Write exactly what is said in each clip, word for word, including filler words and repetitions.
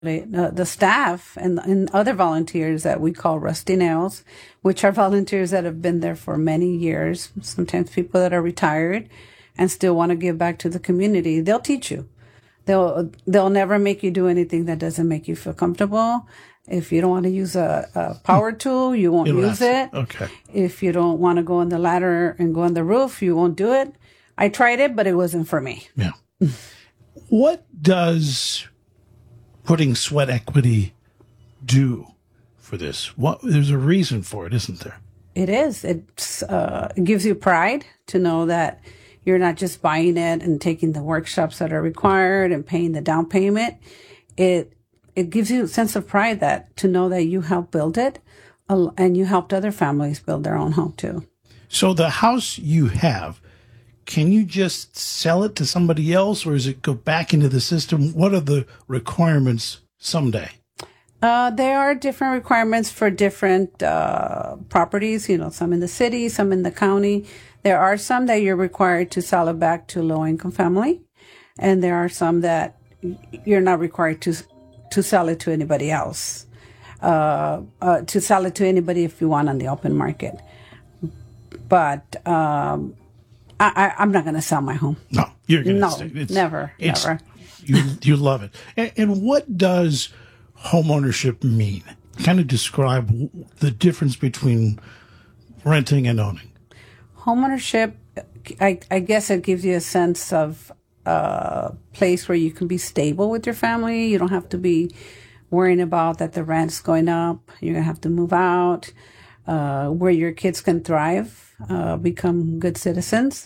Uh, the staff and, and other volunteers that we call Rusty Nails, which are volunteers that have been there for many years, sometimes people that are retired and still want to give back to the community, they'll teach you. They'll they'll never make you do anything that doesn't make you feel comfortable. If you don't want to use a, a power tool, you won't It'll use it. Okay. If you don't want to go on the ladder and go on the roof, you won't do it. I tried it, but it wasn't for me. Yeah. What does putting sweat equity do for this? What, there's a reason for it, isn't there? It is. It's, uh, it gives you pride to know that you're not just buying it and taking the workshops that are required and paying the down payment. It it gives you a sense of pride that to know that you helped build it, uh, and you helped other families build their own home too. So the house you have, can you just sell it to somebody else, or does it go back into the system? What are the requirements someday? Uh, there are different requirements for different uh, properties, you know, some in the city, some in the county. There are some that you're required to sell it back to low-income family, and there are some that you're not required to to sell it to anybody else, uh, uh, to sell it to anybody if you want on the open market. But um I, I'm not going to sell my home. No, you're going to no, stay. It's, never, it's, never. You you love it. And, and what does homeownership mean? Kind of describe the difference between renting and owning. Homeownership, I, I guess it gives you a sense of a place where you can be stable with your family. You don't have to be worrying about that the rent's going up. You're going to have to move out, uh, where your kids can thrive, uh, become good citizens.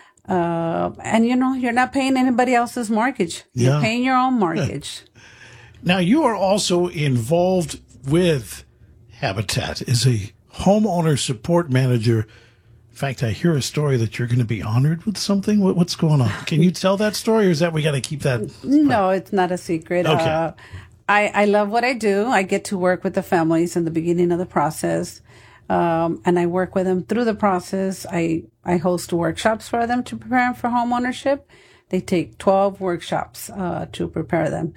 Uh, and, you know, you're not paying anybody else's mortgage. You're Yeah. paying your own mortgage. Now, you are also involved with Habitat as a homeowner support manager. In fact, I hear a story that you're going to be honored with something. What, what's going on? Can you tell that story, or is that we got to keep that? No, it's not a secret. Okay. Uh, I, I love what I do. I get to work with the families in the beginning of the process. Um, and I work with them through the process. I, I host workshops for them to prepare them for home ownership. They take twelve workshops, uh, to prepare them.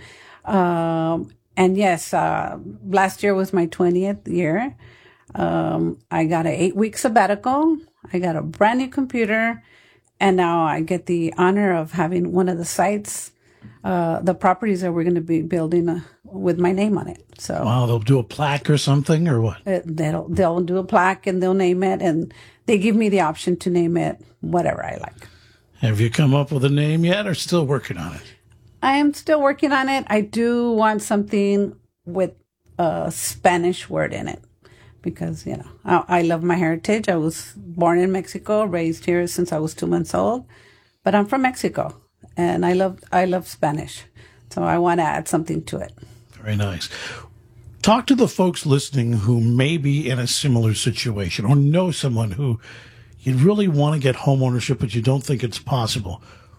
Um, and yes, uh, last year was my twentieth year. Um, I got an eight week sabbatical. I got a brand new computer, and now I get the honor of having one of the sites, uh, the properties that we're going to be building uh, with my name on it. So Wow, they'll do a plaque or something, or what? it, they'll they'll do a plaque and they'll name it, and they give me the option to name it whatever I like. Have you come up with a name yet, or still working on it? I am still working on it. I do want something with a Spanish word in it because, you know, I, I love my heritage. I was born in Mexico, raised here since I was two months old, but I'm from Mexico and I love, I love Spanish. So I want to add something to it. Very nice. Talk to the folks listening who may be in a similar situation or know someone who you really want to get home ownership, but you don't think it's possible.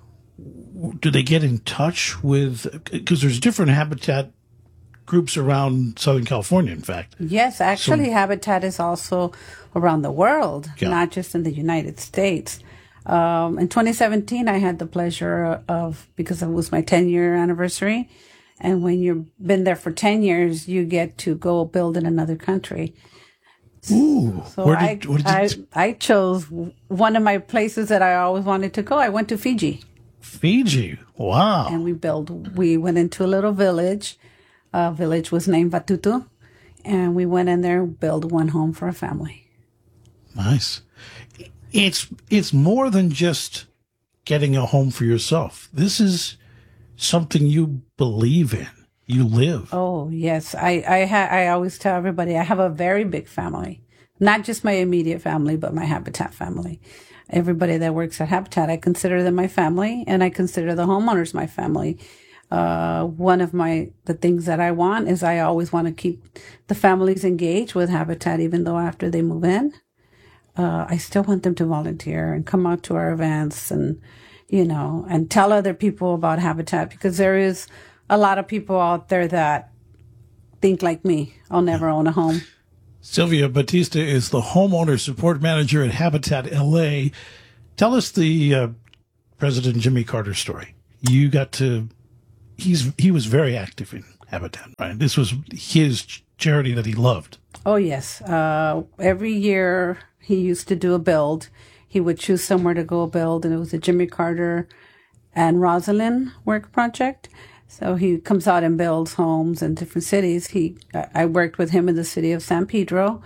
Do they get in touch with, because there's different habitat groups around Southern California, in fact. Yes, actually, So- Habitat is also around the world, Yeah. not just in the United States. Um, in twenty seventeen, I had the pleasure of, because it was my ten year anniversary. And when you've been there for ten years, you get to go build in another country. Ooh, So where I, did, where did I, you, I chose one of my places that I always wanted to go. I went to Fiji Fiji. Wow. and we built, we went into a little village. A village was named Vatutu. And we went in there, built one home for a family. Nice. It's it's more than just getting a home for yourself. This is something you believe in. You live. Oh, yes. I, I, ha- I always tell everybody I have a very big family, not just my immediate family, but my Habitat family. Everybody that works at Habitat, I consider them my family, and I consider the homeowners my family. Uh, one of my, the things that I want is I always want to keep the families engaged with Habitat, even though after they move in, uh, I still want them to volunteer and come out to our events and, you know, and tell other people about Habitat, because there is a lot of people out there that think like me. I'll never own a home. Sylvia Batista is the homeowner support manager at Habitat L A. Tell us the uh, President Jimmy Carter story. You got to, he's he was very active in Habitat, right? This was his charity that he loved. Oh, yes. Uh, every year he used to do a build. He would choose somewhere to go build, and it was the Jimmy Carter and Rosalind Work Project. So he comes out and builds homes in different cities. He, I worked with him in the city of San Pedro,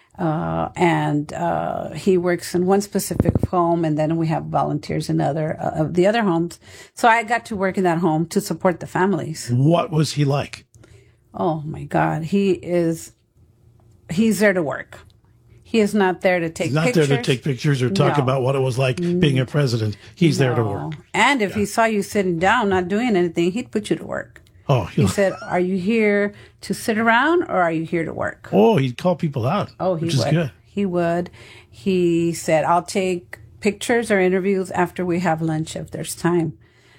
uh, and uh, he works in one specific home, and then we have volunteers in other uh, of the other homes. So I got to work in that home to support the families. What was he like? Oh my God, he is. He's there to work. He is not there to take He's not pictures. there to take pictures or talk No. about what it was like being a president. He's there to No. work. And if Yeah. he saw you sitting down, not doing anything, he'd put you to work. Oh, He said, "Are you here to sit around or are you here to work?" oh, he'd call people out. Oh, he which would. is good. He would. He said, "I'll take pictures or interviews after we have lunch if there's time."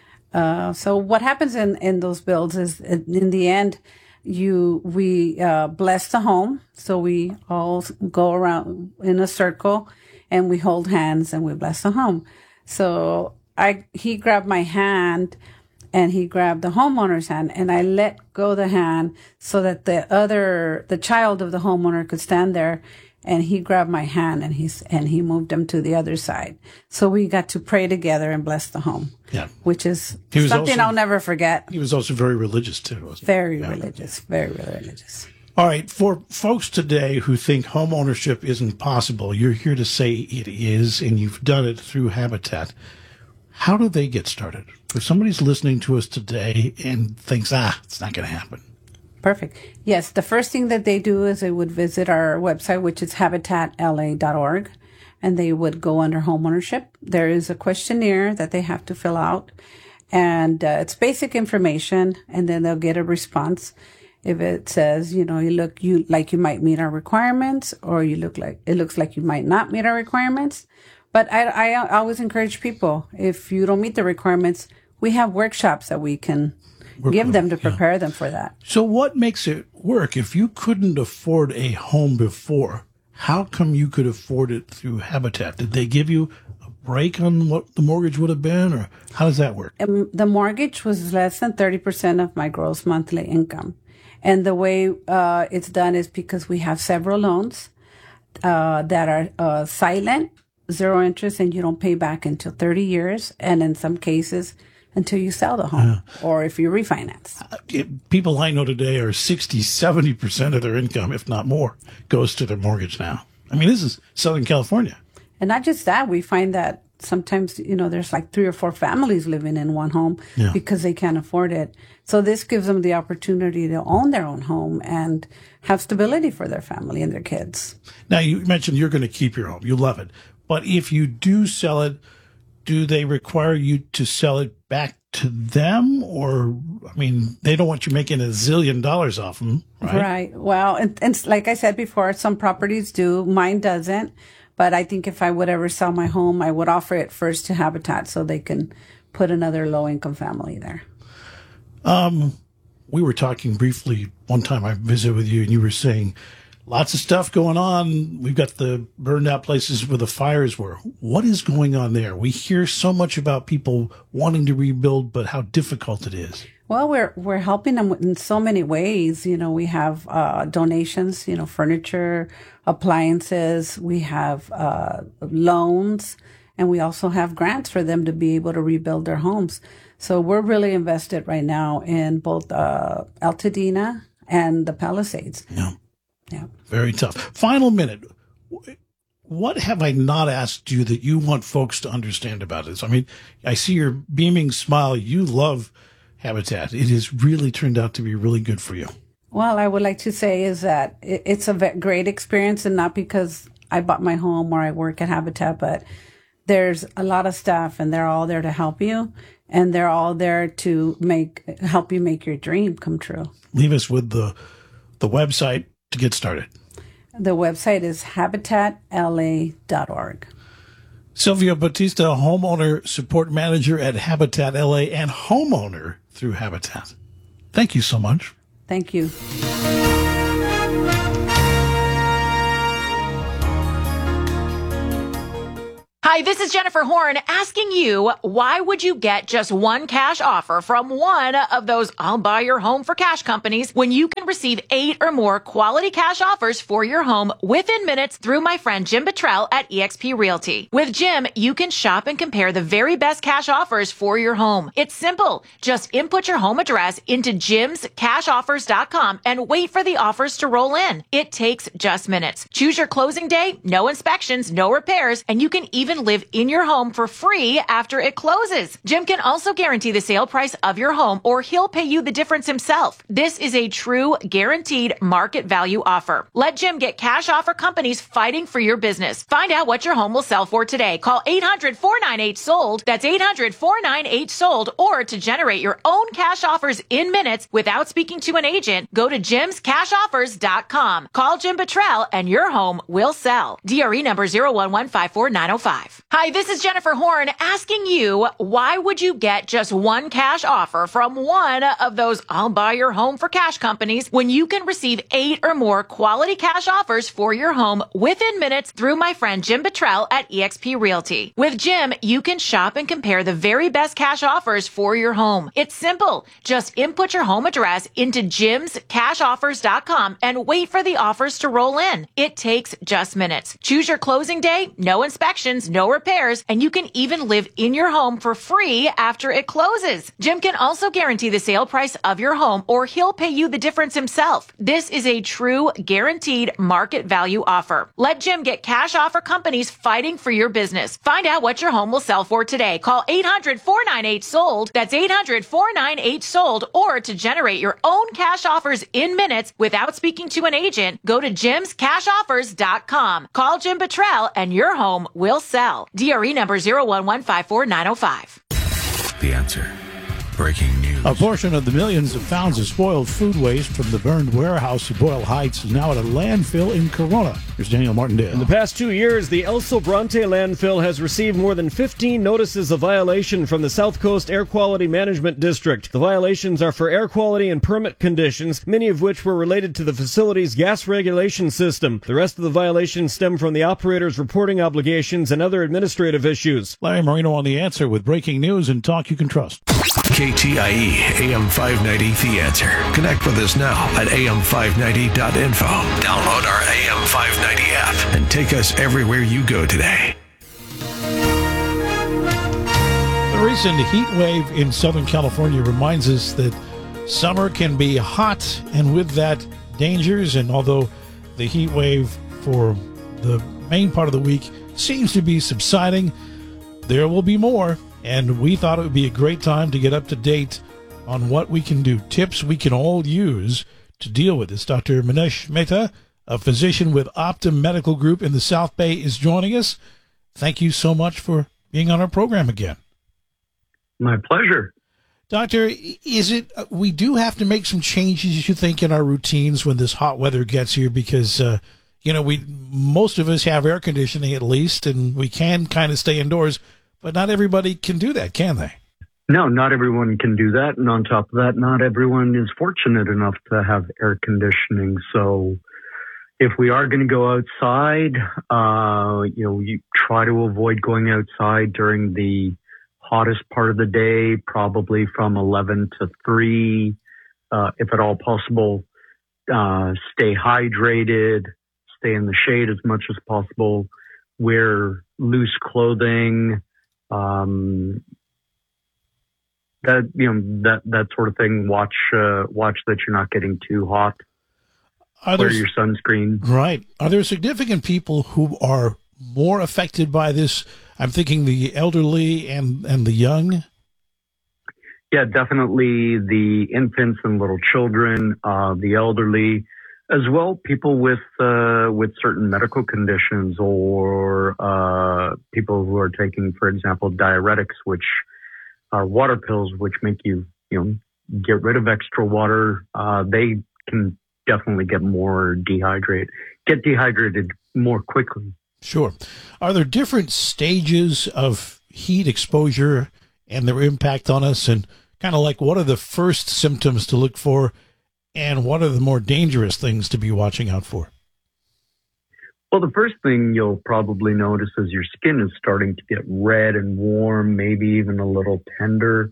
Uh, so what happens in, in those builds is, in the end, you we uh, bless the home. So we all go around in a circle and we hold hands and we bless the home. So I he grabbed my hand and he grabbed the homeowner's hand, and I let go the hand so that the other the child of the homeowner could stand there. And he grabbed my hand and he's and he moved him to the other side. So we got to pray together and bless the home. Yeah. Which is He was something also- I'll never forget. He was also very religious, too, wasn't he? Very Yeah. religious, very religious. All right. For folks today who think home ownership isn't possible, you're here to say it is, and you've done it through Habitat. How do they get started? If somebody's listening to us today and thinks, ah, it's not going to happen. Perfect. Yes, the first thing that they do is they would visit our website, which is habitat L A dot org, and they would go under homeownership. There is a questionnaire that they have to fill out, and uh, it's basic information, and then they'll get a response. If it says, you know, you look you like you might meet our requirements, or you look like it looks like you might not meet our requirements. But I, I always encourage people, if you don't meet the requirements, we have workshops that we can Work give with, them to yeah. prepare them for that. So what makes it work? If you couldn't afford a home before, how come you could afford it through Habitat? Did they give you a break on what the mortgage would have been, or how does that work? Um, the mortgage was less than thirty percent of my gross monthly income. And the way uh, it's done is because we have several loans uh, that are uh, silent, zero interest, and you don't pay back until thirty years. And in some cases, until you sell the home or if you refinance. It, people I know today are sixty, seventy percent of their income, if not more, goes to their mortgage now. I mean, this is Southern California. And not just that, we find that sometimes, you know, there's like three or four families living in one home Yeah. because they can't afford it. So this gives them the opportunity to own their own home and have stability for their family and their kids. Now, you mentioned you're going to keep your home. You love it. But if you do sell it, do they require you to sell it back to them? Or, I mean, they don't want you making a zillion dollars off them, right? Right. Well, and, and like I said before, some properties do. Mine doesn't. But I think if I would ever sell my home, I would offer it first to Habitat so they can put another low-income family there. Um, we were talking briefly one time I visited with you, and you were saying lots of stuff going on. We've got the burned out places where the fires were. What is going on there? We hear so much about people wanting to rebuild, but how difficult it is. Well, we're we're helping them in so many ways. You know, we have uh, donations, you know, furniture, appliances. We have uh, loans, and we also have grants for them to be able to rebuild their homes. So we're really invested right now in both uh, Altadena and the Palisades. Yeah. Yeah. Very tough. Final minute. What have I not asked you that you want folks to understand about this? I mean, I see your beaming smile. You love Habitat. It has really turned out to be really good for you. Well, I would like to say is that it, it's a ve- great experience, and not because I bought my home or I work at Habitat, but there's a lot of staff, and they're all there to help you, and they're all there to make help you make your dream come true. Leave us with the the website to get started. The website is habitat L A dot org. Sylvia Batista, homeowner support manager at Habitat L A and homeowner through Habitat. Thank you so much. Thank you. Hi, Hi, this is Jennifer Horn asking you, why would you get just one cash offer from one of those I'll buy your home for cash companies when you can receive eight or more quality cash offers for your home within minutes through my friend Jim Buttrell at eXp Realty? With Jim, you can shop and compare the very best cash offers for your home. It's simple. Just input your home address into jims cash offers dot com and wait for the offers to roll in. It takes just minutes. Choose your closing day, no inspections, no repairs, and you can even live in your home for free after it closes. Jim can also guarantee the sale price of your home, or he'll pay you the difference himself. This is a true guaranteed market value offer. Let Jim get cash offer companies fighting for your business. Find out what your home will sell for today. Call eight hundred, four nine eight, sold. That's eight hundred, four nine eight, sold. Or to generate your own cash offers in minutes without speaking to an agent, go to jims cash offers dot com. Call Jim Buttrell and your home will sell. D R E number zero one one five four nine zero five. Hi, this is Jennifer Horn asking you, why would you get just one cash offer from one of those I'll buy your home for cash companies when you can receive eight or more quality cash offers for your home within minutes through my friend Jim Buttrell at eXp Realty? With Jim, you can shop and compare the very best cash offers for your home. It's simple. Just input your home address into jims cash offers dot com and wait for the offers to roll in. It takes just minutes. Choose your closing day, no inspections, no repairs, and you can even live in your home for free after it closes. Jim can also guarantee the sale price of your home, or he'll pay you the difference himself. This is a true guaranteed market value offer. Let Jim get cash offer companies fighting for your business. Find out what your home will sell for today. Call eight hundred, four nine eight, sold. That's eight hundred, four nine eight, sold. Or to generate your own cash offers in minutes without speaking to an agent, go to jims cash offers dot com. Call Jim Buttrell and your home will sell. D R E number zero one one five four nine zero five. The Answer. Breaking news. A portion of the millions of pounds of spoiled food waste from the burned warehouse at Boyle Heights is now at a landfill in Corona. Here's Daniel Martindale. In the past two years, the El Sobrante landfill has received more than fifteen notices of violation from the South Coast Air Quality Management District. The violations are for air quality and permit conditions, many of which were related to the facility's gas regulation system. The rest of the violations stem from the operator's reporting obligations and other administrative issues. Larry Marino on The Answer with breaking news and talk you can trust. K T I E A M five ninety The Answer. Connect with us now at A M five ninety dot info. Download our A M five ninety app and take us everywhere you go today. The recent heat wave in Southern California reminds us that summer can be hot, and with that, dangers. And although the heat wave for the main part of the week seems to be subsiding, there will be more. And we thought it would be a great time to get up to date on what we can do, tips we can all use to deal with this. Doctor Manesh Mehta, a physician with Optum Medical Group in the South Bay, is joining us. Thank you so much for being on our program again. My pleasure. Doctor, is it, we do have to make some changes, you think, in our routines when this hot weather gets here, because, uh, you know, we, most of us have air conditioning at least, and we can kind of stay indoors. But not everybody can do that, can they? No, not everyone can do that. And on top of that, not everyone is fortunate enough to have air conditioning. So if we are going to go outside, uh, you know, you try to avoid going outside during the hottest part of the day, probably from eleven to three, uh, if at all possible. Uh, stay hydrated, stay in the shade as much as possible, wear loose clothing. Um, that, you know, that, that sort of thing. Watch, uh, watch that you're not getting too hot. Are there, wear your sunscreen. Right. Are there significant people who are more affected by this? I'm thinking the elderly and, and the young. Yeah, definitely the infants and little children, uh, the elderly, as well, people with uh, with certain medical conditions, or uh, people who are taking, for example, diuretics, which are water pills, which make you, you know, get rid of extra water. Uh, they can definitely get more dehydrated, get dehydrated more quickly. Sure. Are there different stages of heat exposure and their impact on us, and kind of like what are the first symptoms to look for? And what are the more dangerous things to be watching out for? Well, the first thing you'll probably notice is your skin is starting to get red and warm, maybe even a little tender.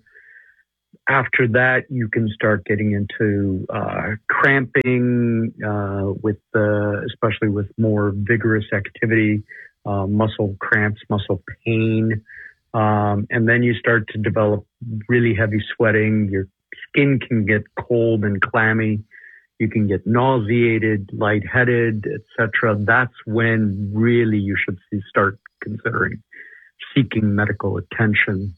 After that, you can start getting into uh, cramping, uh, with uh, especially with more vigorous activity, uh, muscle cramps, muscle pain. Um, and then you start to develop really heavy sweating. Your skin can get cold and clammy. You can get nauseated, lightheaded, et cetera. That's when really you should see, start considering seeking medical attention.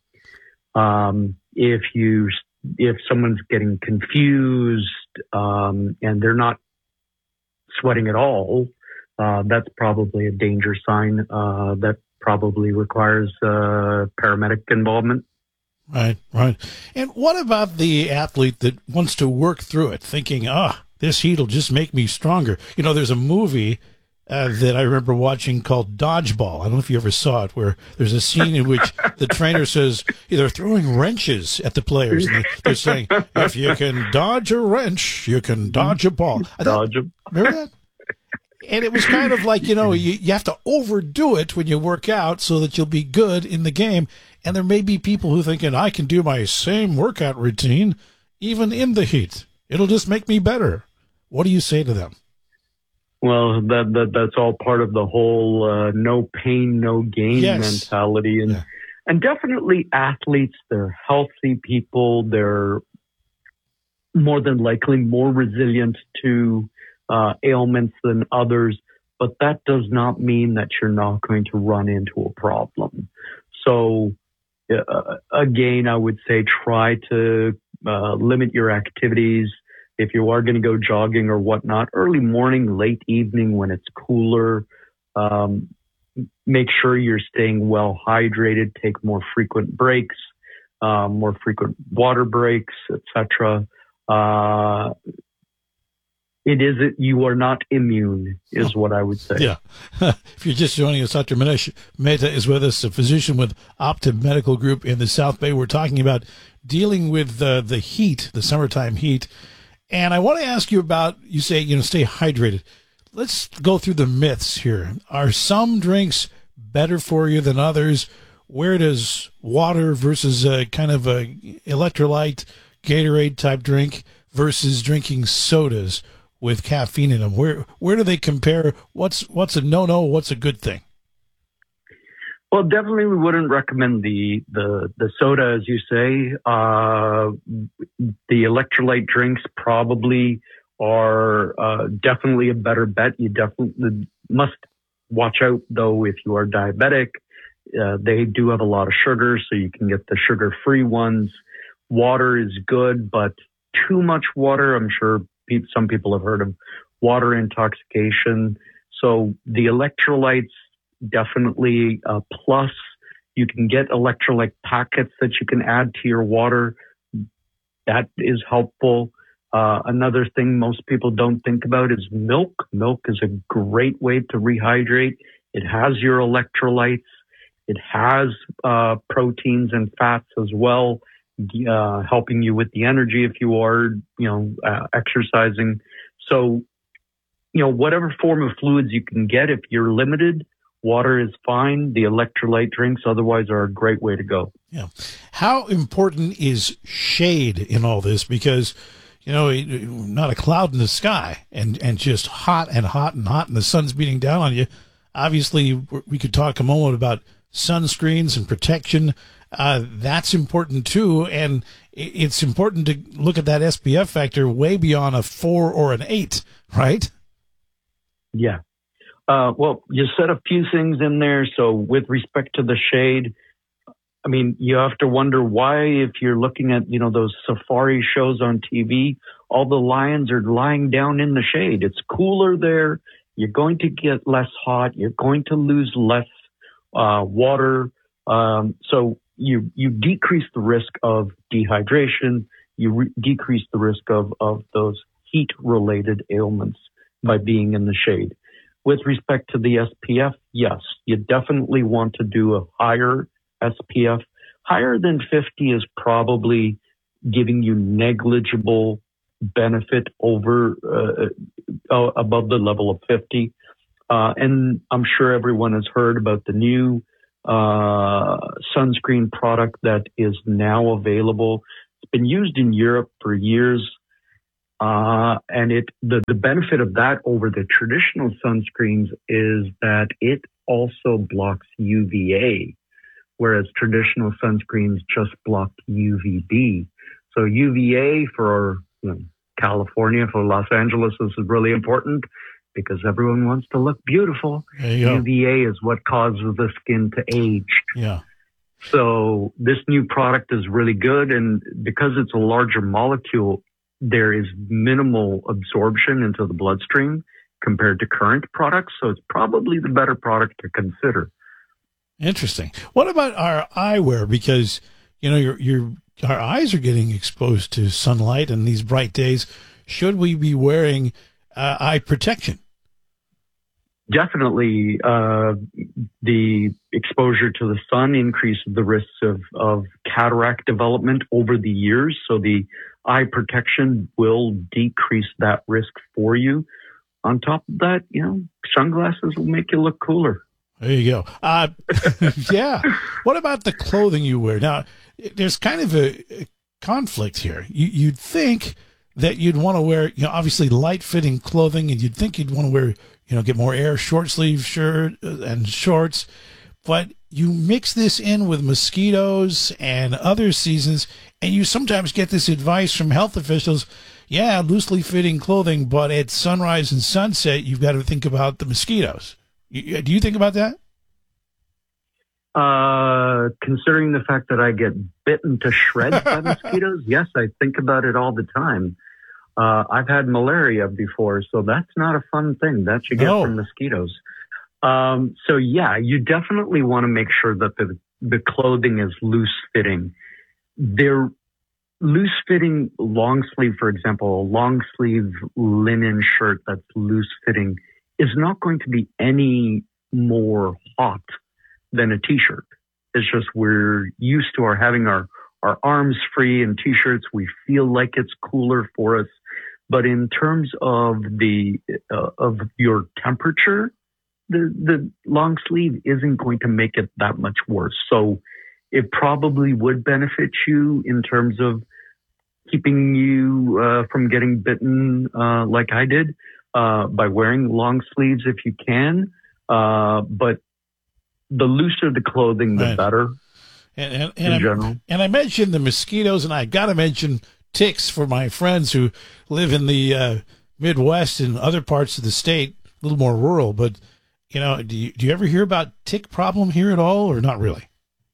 Um, if you, if someone's getting confused, um, and they're not sweating at all, uh, that's probably a danger sign, uh, that probably requires, uh, paramedic involvement. Right, right. And what about the athlete that wants to work through it, thinking, ah, oh, this heat will just make me stronger? You know, there's a movie uh, that I remember watching called Dodgeball. I don't know if you ever saw it, where there's a scene in which the trainer says they're throwing wrenches at the players. And they're saying, if you can dodge a wrench, you can dodge a ball. I thought, Dodge 'em. remember that? And it was kind of like, you know, you, you have to overdo it when you work out so that you'll be good in the game. And there may be people who thinking, I can do my same workout routine even in the heat. It'll just make me better. What do you say to them? Well, that, that that's all part of the whole uh, no pain, no gain Yes. mentality. And, Yeah. and definitely athletes, they're healthy people. They're more than likely more resilient to uh, ailments than others. But that does not mean that you're not going to run into a problem. So, uh, again, I would say try to uh, limit your activities. If you are going to go jogging or whatnot, early morning, late evening when it's cooler, um, make sure you're staying well hydrated, take more frequent breaks, uh, more frequent water breaks, et cetera. Uh, it is, you are not immune, is what I would say. Yeah. If you're just joining us, Doctor Manesh Mehta is with us, a physician with Optum Medical Group in the South Bay. We're talking about dealing with uh, the heat, the summertime heat. And I want to ask you about, you say, you know, stay hydrated. Let's go through the myths here. Are some drinks better for you than others? Where does water versus a kind of a electrolyte, Gatorade type drink versus drinking sodas with caffeine in them? Where where do they compare? What's what's a no-no? What's a good thing? Well, definitely we wouldn't recommend the, the, the soda, as you say. Uh, the electrolyte drinks probably are uh, definitely a better bet. You definitely must watch out, though, if you are diabetic. Uh, they do have a lot of sugar, so you can get the sugar-free ones. Water is good, but too much water, I'm sure pe- some people have heard of water intoxication. So the electrolytes, definitely a plus. You can get electrolyte packets that you can add to your water. That is helpful. Uh, another thing most people don't think about is milk. Milk is a great way to rehydrate. It has your electrolytes. It has uh, proteins and fats as well, uh, helping you with the energy if you are, you know, uh, exercising. So, you know, whatever form of fluids you can get, if you're limited, water is fine. The electrolyte drinks otherwise are a great way to go. Yeah. How important is shade in all this? Because, you know, not a cloud in the sky and, and just hot and hot and hot and the sun's beating down on you. Obviously, we could talk a moment about sunscreens and protection. Uh, that's important too. And it's important to look at that S P F factor way beyond a four or an eight, right? Yeah. Uh, well, you said a few things in there. So with respect to the shade, I mean, you have to wonder why, if you're looking at, you know, those safari shows on T V, all the lions are lying down in the shade. It's cooler there. You're going to get less hot. You're going to lose less uh, water. Um, so you, you decrease the risk of dehydration. You re- decrease the risk of, of those heat related ailments by being in the shade. With respect to the S P F, yes, you definitely want to do a higher S P F. Higher than fifty is probably giving you negligible benefit over uh, uh, above the level of fifty. Uh, and I'm sure everyone has heard about the new uh, sunscreen product that is now available. It's been used in Europe for years. Uh, and it the, the benefit of that over the traditional sunscreens is that it also blocks U V A, whereas traditional sunscreens just block U V B. So U V A for you know, California, for Los Angeles, this is really important because everyone wants to look beautiful. U V A is what causes the skin to age. Yeah. So this new product is really good, and because it's a larger molecule, there is minimal absorption into the bloodstream compared to current products. So it's probably the better product to consider. Interesting. What about our eyewear? Because, you know, your, your, our eyes are getting exposed to sunlight in these bright days. Should we be wearing uh, eye protection? Definitely. Uh, the exposure to the sun increases the risks of, of cataract development over the years. So the eye protection will decrease that risk for you. On top of that, you know, sunglasses will make you look cooler. There you go. Uh, yeah. What about the clothing you wear? Now, there's kind of a, a conflict here. You, you'd think that you'd want to wear, you know, obviously light-fitting clothing, and you'd think you'd want to wear, you know, get more air, short-sleeve shirt and shorts, but you mix this in with mosquitoes and other seasons, and you sometimes get this advice from health officials, yeah, loosely fitting clothing, but at sunrise and sunset, you've got to think about the mosquitoes. You, do you think about that? Uh, considering the fact that I get bitten to shreds by mosquitoes, yes, I think about it all the time. Uh, I've had malaria before, so that's not a fun thing that you get No. from mosquitoes. Um, so yeah, you definitely want to make sure that the, the clothing is loose fitting. They're loose fitting long sleeve, for example, a long sleeve linen shirt that's loose fitting is not going to be any more hot than a t-shirt. It's just we're used to our having our, our arms free in t-shirts. We feel like it's cooler for us. But in terms of the uh, of your temperature, the, the long sleeve isn't going to make it that much worse. So it probably would benefit you in terms of keeping you uh, from getting bitten uh, like I did uh, by wearing long sleeves if you can. Uh, but the looser the clothing, the Right. better. And, and, In and, I, general. and I mentioned the mosquitoes, and I got to mention ticks for my friends who live in the uh, Midwest and other parts of the state, a little more rural. But, you know, do you, do you ever hear about tick problem here at all, or not really?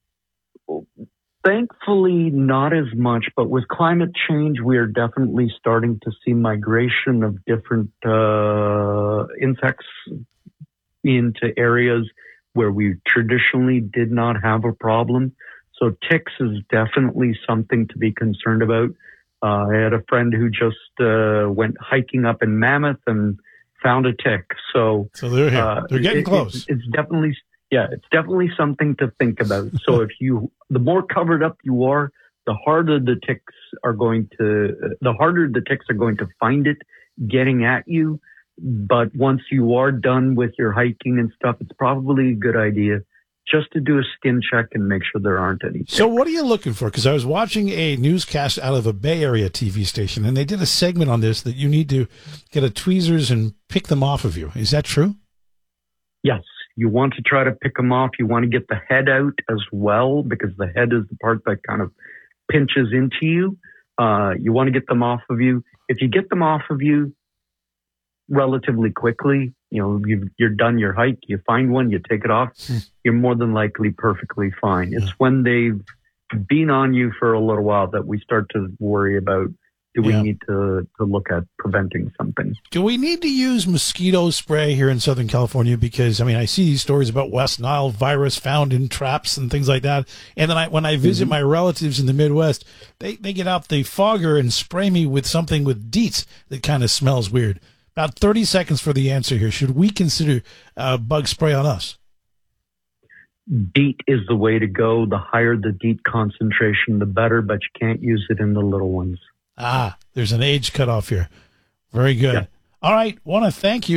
Thankfully, not as much, but with climate change, we are definitely starting to see migration of different uh, insects into areas where we traditionally did not have a problem. So ticks is definitely something to be concerned about. Uh, I had a friend who just uh, went hiking up in Mammoth and found a tick. So, So they're here. uh, They're getting it- close. It's, it's definitely, yeah, it's definitely something to think about. So if you, the more covered up you are, the harder the ticks are going to, the harder the ticks are going to find it getting at you. But once you are done with your hiking and stuff, it's probably a good idea just to do a skin check and make sure there aren't any ticks. So what are you looking for? Because I was watching a newscast out of a Bay Area T V station, and they did a segment on this that you need to get a tweezers and pick them off of you. Is that true? Yes, you want to try to pick them off. You want to get the head out as well, because the head is the part that kind of pinches into you. Uh, you want to get them off of you. If you get them off of you relatively quickly, you know, you've, you're done your hike, you find one, you take it off, you're more than likely perfectly fine. It's when they've been on you for a little while that we start to worry about, do we Yeah. need to, to look at preventing something? Do we need to use mosquito spray here in Southern California? Because, I mean, I see these stories about West Nile virus found in traps and things like that. And then I, when I visit my relatives in the Midwest, they, they get out the fogger and spray me with something with DEET that kind of smells weird. About thirty seconds for the answer here. Should we consider uh, bug spray on us? DEET is the way to go. The higher the DEET concentration, the better, but you can't use it in the little ones. Ah, there's an age cutoff here. Very good. Yeah. All right. Want to thank you.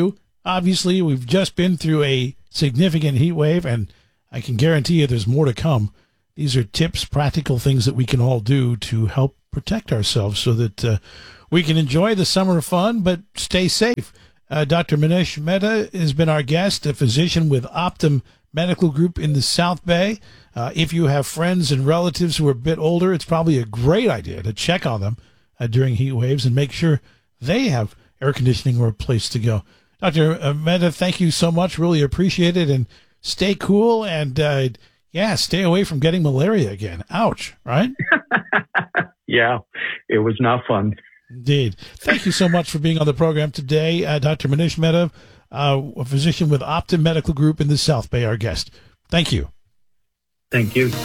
Obviously, we've just been through a significant heat wave, and I can guarantee you there's more to come. These are tips, practical things that we can all do to help protect ourselves so that uh, we can enjoy the summer fun, but stay safe. Uh, Doctor Manish Mehta has been our guest, a physician with Optum Medical Group in the South Bay. Uh, if you have friends and relatives who are a bit older, it's probably a great idea to check on them uh, during heat waves and make sure they have air conditioning or a place to go. Doctor Mehta, thank you so much. Really appreciate it. And stay cool and, uh, yeah, stay away from getting malaria again. Ouch, right? Yeah, it was not fun. Indeed. Thank you so much for being on the program today. Uh, Doctor Manish Mehta, uh, a physician with Optum Medical Group in the South Bay, our guest. Thank you. Thank you.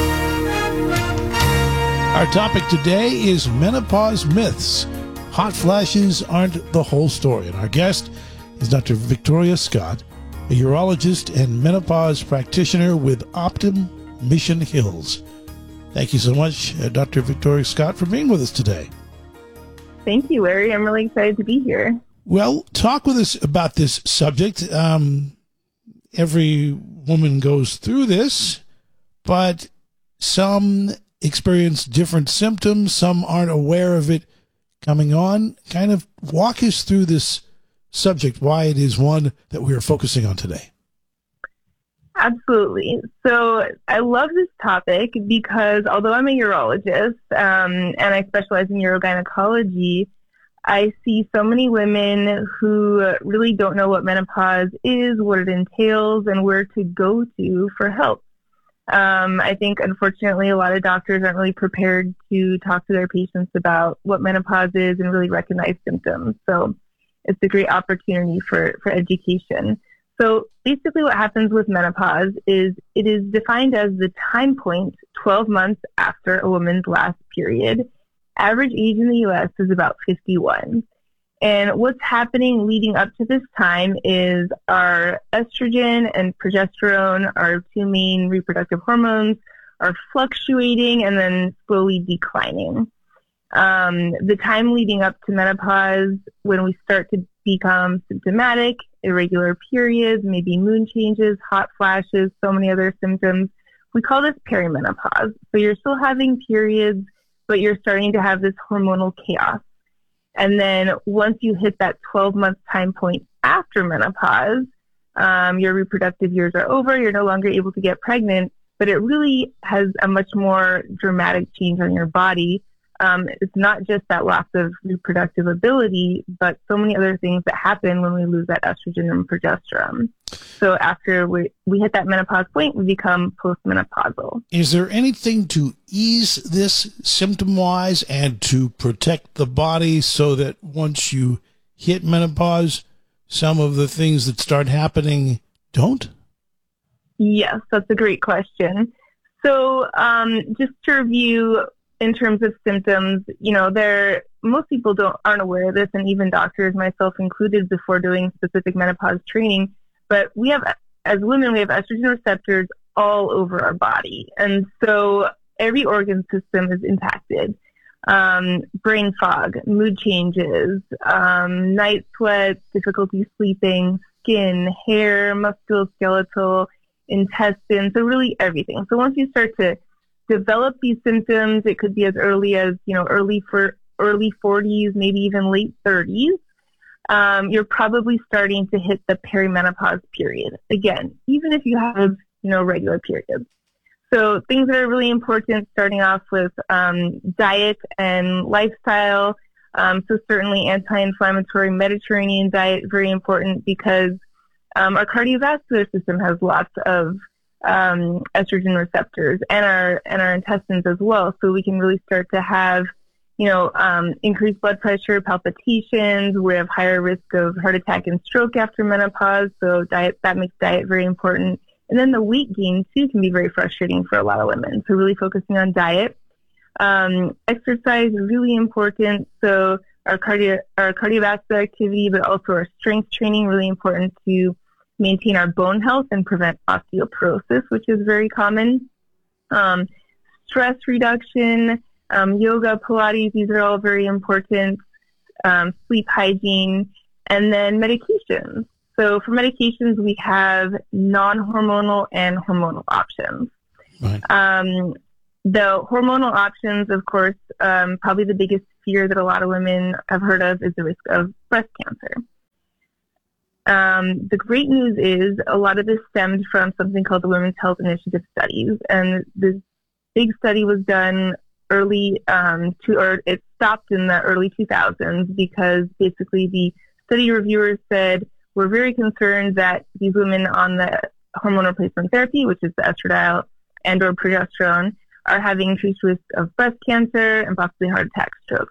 Our topic today is menopause myths. Hot flashes aren't the whole story. And our guest is Doctor Victoria Scott, a urologist and menopause practitioner with Optum Mission Hills. Thank you so much, uh, Doctor Victoria Scott, for being with us today. Thank you, Larry. I'm really excited to be here. Well, talk with us about this subject. Um, every woman goes through this, but some experience different symptoms. Some aren't aware of it coming on. Kind of walk us through this subject, why it is one that we are focusing on today. Absolutely. So I love this topic because although I'm a urologist um, and I specialize in urogynecology, I see so many women who really don't know what menopause is, what it entails, and where to go to for help. Um, I think, unfortunately, a lot of doctors aren't really prepared to talk to their patients about what menopause is and really recognize symptoms. So it's a great opportunity for, for education. So basically what happens with menopause is it is defined as the time point twelve months after a woman's last period. Average age in the U S is about fifty-one. And what's happening leading up to this time is our estrogen and progesterone, our two main reproductive hormones, are fluctuating and then slowly declining. Um, the time leading up to menopause, when we start to become symptomatic, irregular periods, maybe mood changes, hot flashes, so many other symptoms, we call this perimenopause. So you're still having periods, but you're starting to have this hormonal chaos. And then once you hit that twelve-month time point after menopause, um, your reproductive years are over, you're no longer able to get pregnant, but it really has a much more dramatic change on your body. Um, it's not just that loss of reproductive ability, but so many other things that happen when we lose that estrogen and progesterone. So after we, we hit that menopause point, we become postmenopausal. Is there anything to ease this symptom-wise and to protect the body so that once you hit menopause, some of the things that start happening don't? Yes, that's a great question. So um, just to review, in terms of symptoms, you know, there most people don't aren't aware of this, and even doctors, myself included, before doing specific menopause training. But we have, as women, we have estrogen receptors all over our body, and so every organ system is impacted. Um, brain fog, mood changes, um, night sweats, difficulty sleeping, skin, hair, musculoskeletal, intestines, so really everything. So once you start to develop these symptoms, it could be as early as, you know, early for early forties, maybe even late thirties. Um, you're probably starting to hit the perimenopause period. Again, even if you have, you know, regular periods. So things that are really important, starting off with um, diet and lifestyle. Um, so certainly anti-inflammatory Mediterranean diet, very important, because um, our cardiovascular system has lots of um, estrogen receptors, and our and our intestines as well. So we can really start to have, you know, um, increased blood pressure, palpitations. We have higher risk of heart attack and stroke after menopause. So diet, that makes diet very important. And then the weight gain too can be very frustrating for a lot of women. So really focusing on diet. Um, exercise is really important. So our cardio, our cardiovascular activity, but also our strength training, really important to maintain our bone health and prevent osteoporosis, which is very common. Um, stress reduction, um, yoga, Pilates, these are all very important. Um, sleep hygiene, and then medications. So for medications, we have non-hormonal and hormonal options. Right. Um, the hormonal options, of course, um, probably the biggest fear that a lot of women have heard of is the risk of breast cancer. Um, the great news is a lot of this stemmed from something called the Women's Health Initiative studies, and this big study was done early um, to, or it stopped in the early two thousands because basically the study reviewers said, we're very concerned that these women on the hormone replacement therapy, which is the estradiol and or progesterone, are having increased risk of breast cancer and possibly heart attack, stroke.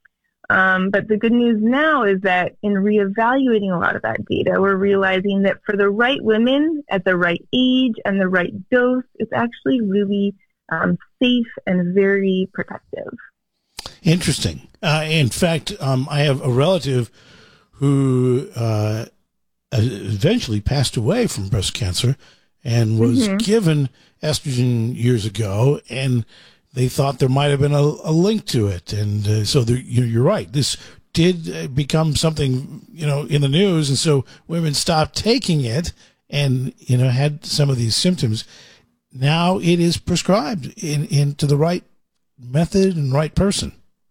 Um, but the good news now is that in reevaluating a lot of that data, we're realizing that for the right women at the right age and the right dose, it's actually really um, safe and very protective. Interesting. Uh, in fact, um, I have a relative who uh, eventually passed away from breast cancer and was mm-hmm. given estrogen years ago, and they thought there might have been a, a link to it. And uh, so there, you, you're right. This did become something, you know, in the news, and so women stopped taking it and, you know, had some of these symptoms. Now it is prescribed in, in to the right method and right person.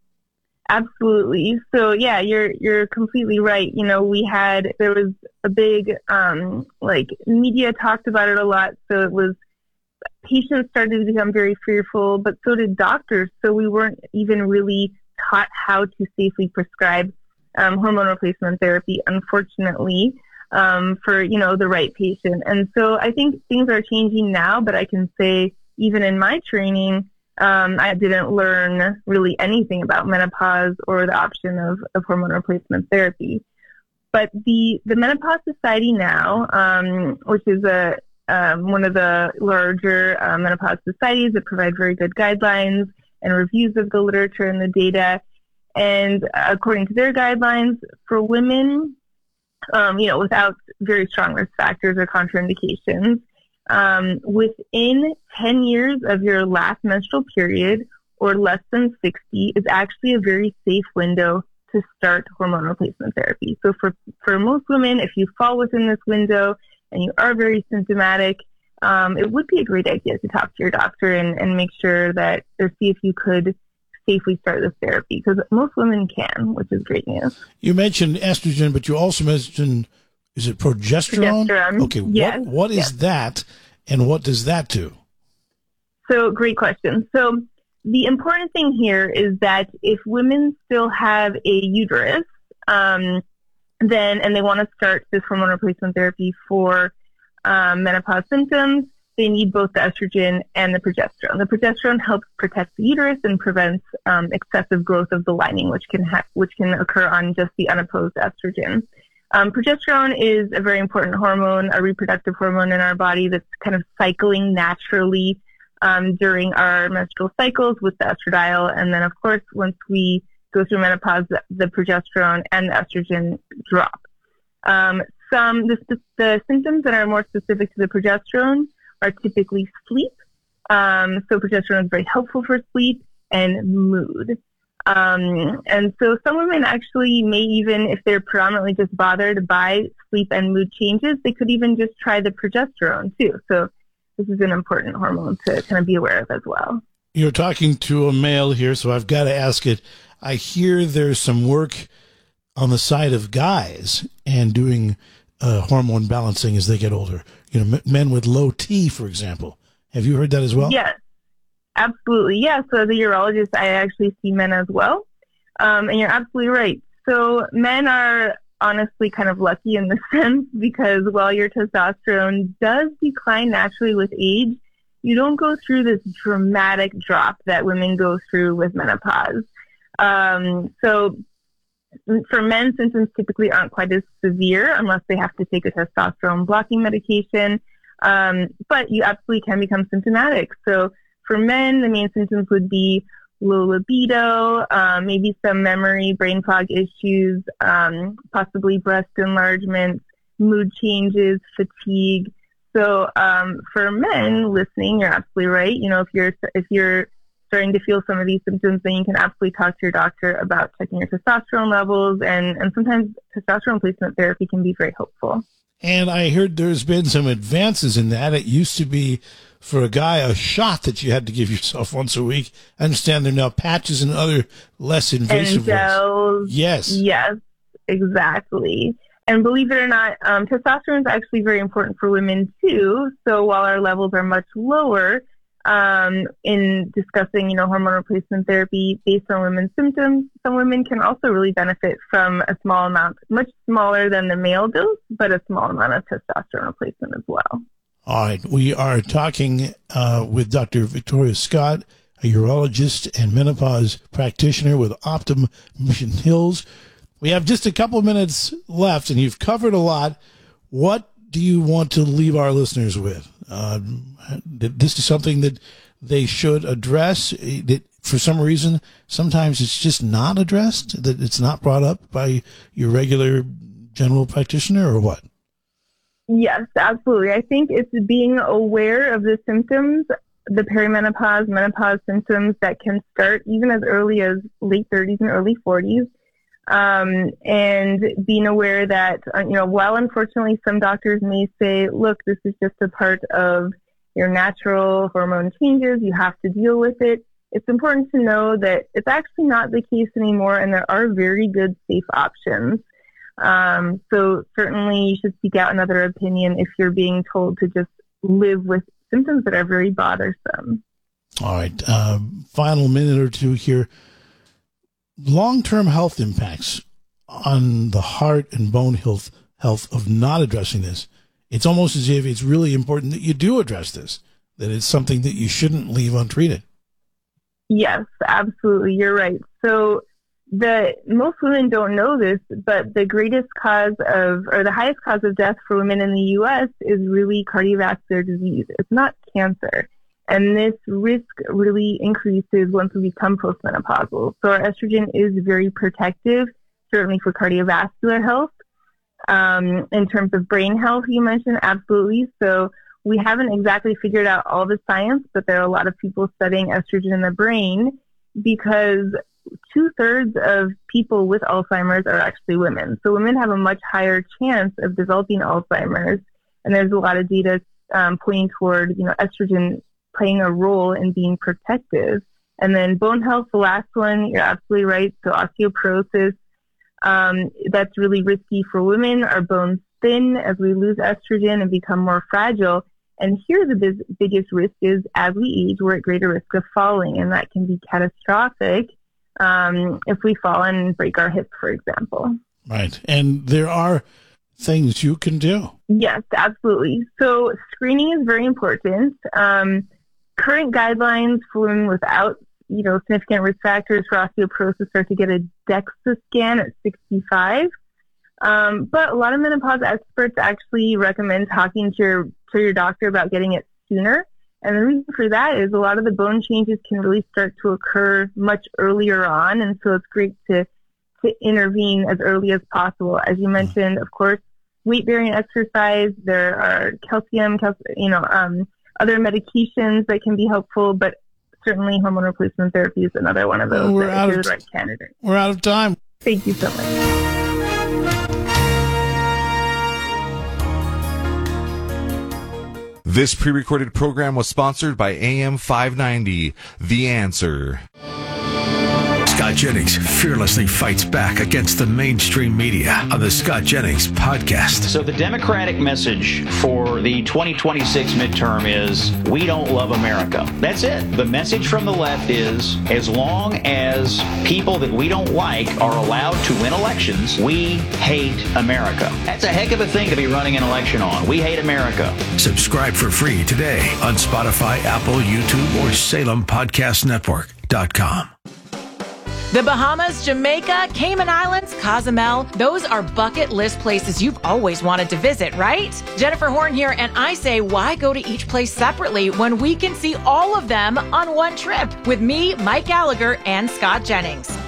Absolutely. So yeah, you're you're completely right. You know, we had there was a big um like media talked about it a lot. So it was patients started to become very fearful, but so did doctors. So we weren't even really taught how to safely prescribe um, hormone replacement therapy, unfortunately, um, for you know the right patient. And so I think things are changing now. But I can say even in my training, Um, I didn't learn really anything about menopause or the option of, of hormone replacement therapy. But the, the Menopause Society now, um, which is a um, one of the larger uh, menopause societies that provide very good guidelines and reviews of the literature and the data. And according to their guidelines, for women, um, you know, without very strong risk factors or contraindications, Um, within ten years of your last menstrual period or less than sixty is actually a very safe window to start hormone replacement therapy. So for, for most women, if you fall within this window and you are very symptomatic, um, it would be a great idea to talk to your doctor and, and make sure that, or see if you could safely start this therapy, because most women can, which is great news. You mentioned estrogen, but you also mentioned, is it progesterone? Progesterone. Okay. Yes. What, what is yes. that, and what does that do? So great question. So the important thing here is that if women still have a uterus, um, then, and they want to start this hormone replacement therapy for um, menopause symptoms, they need both the estrogen and the progesterone. The progesterone helps protect the uterus and prevents um, excessive growth of the lining, which can ha- which can occur on just the unopposed estrogen. Um, progesterone is a very important hormone, a reproductive hormone in our body that's kind of cycling naturally um, during our menstrual cycles with the estradiol. And then, of course, once we go through menopause, the, the progesterone and the estrogen drop. Um, some the, the symptoms that are more specific to the progesterone are typically sleep. Um, so progesterone is very helpful for sleep and mood. Um, and so some women actually may even, if they're predominantly just bothered by sleep and mood changes, they could even just try the progesterone too. So this is an important hormone to kind of be aware of as well. You're talking to a male here, so I've got to ask it. I hear there's some work on the side of guys and doing uh, hormone balancing as they get older. You know, m- men with low T, for example. Have you heard that as well? Yes. Absolutely. Yeah. So as a urologist, I actually see men as well. Um, and you're absolutely right. So men are honestly kind of lucky in this sense because while your testosterone does decline naturally with age, you don't go through this dramatic drop that women go through with menopause. Um, so for men, symptoms typically aren't quite as severe unless they have to take a testosterone blocking medication. Um, but you absolutely can become symptomatic. So for men, the main symptoms would be low libido, um, maybe some memory, brain fog issues, um, possibly breast enlargement, mood changes, fatigue. So um, for men listening, you're absolutely right. You know, if you're if you're starting to feel some of these symptoms, then you can absolutely talk to your doctor about checking your testosterone levels, and, and sometimes testosterone replacement therapy can be very helpful. And I heard there's been some advances in that. It used to be for a guy a shot that you had to give yourself once a week. I understand there are now patches and other less invasive and gels. Yes. Yes, exactly. And believe it or not, um, testosterone is actually very important for women too. So while our levels are much lower, um, in discussing, you know, hormone replacement therapy based on women's symptoms, some women can also really benefit from a small amount, much smaller than the male dose, but a small amount of testosterone replacement as well. All right. We are talking uh, with Doctor Victoria Scott, a urologist and menopause practitioner with Optum Mission Hills. We have just a couple of minutes left, and you've covered a lot. What do you want to leave our listeners with? Uh, this is something that they should address. That for some reason, sometimes it's just not addressed, that it's not brought up by your regular general practitioner, or what? Yes, absolutely. I think it's being aware of the symptoms, the perimenopause, menopause symptoms that can start even as early as late thirties and early forties. Um, and being aware that, uh, you know, while unfortunately some doctors may say, look, this is just a part of your natural hormone changes, you have to deal with it. It's important to know that it's actually not the case anymore, and there are very good, safe options. Um, so certainly you should seek out another opinion if you're being told to just live with symptoms that are very bothersome. All right. Uh, final minute or two here. Long-term health impacts on the heart and bone health health of not addressing this. It's almost as if it's really important that you do address this, that it's something that you shouldn't leave untreated. Yes, absolutely. You're right. So the most women don't know this, but the greatest cause of, or the highest cause of death for women in the U S is really cardiovascular disease. It's not cancer. And this risk really increases once we become postmenopausal. So our estrogen is very protective, certainly for cardiovascular health. Um, in terms of brain health, you mentioned, absolutely. So we haven't exactly figured out all the science, but there are a lot of people studying estrogen in the brain because two-thirds of people with Alzheimer's are actually women. So women have a much higher chance of developing Alzheimer's. And there's a lot of data um, pointing toward, you know, estrogen playing a role in being protective. And then bone health, the last one, you're absolutely right. So osteoporosis, um, that's really risky for women. Our bones thin as we lose estrogen and become more fragile. And here the biz- biggest risk is as we age, we're at greater risk of falling, and that can be catastrophic um, if we fall and break our hip, for example. Right. And there are things you can do. Yes, absolutely. So screening is very important. Um, current guidelines for women without, you know, significant risk factors for osteoporosis are to get a DEXA scan at sixty-five. Um, but a lot of menopause experts actually recommend talking to your to your doctor about getting it sooner. And the reason for that is a lot of the bone changes can really start to occur much earlier on, and so it's great to to intervene as early as possible. As you mentioned, of course, weight-bearing exercise. There are calcium, cal- you know, um, other medications that can be helpful, but certainly hormone replacement therapy is another one of those. We're out of the right candidate. We're out of time. Thank you so much. This pre-recorded program was sponsored by A M five ninety, The Answer. Scott Jennings fearlessly fights back against the mainstream media on the Scott Jennings podcast. So the Democratic message for the twenty twenty-six midterm is, we don't love America. That's it. The message from the left is, as long as people that we don't like are allowed to win elections, we hate America. That's a heck of a thing to be running an election on. We hate America. Subscribe for free today on Spotify, Apple, YouTube, or Salem Podcast Network dot com. The Bahamas, Jamaica, Cayman Islands, Cozumel, those are bucket list places you've always wanted to visit, right? Jennifer Horn here, and I say, why go to each place separately when we can see all of them on one trip with me, Mike Gallagher, and Scott Jennings?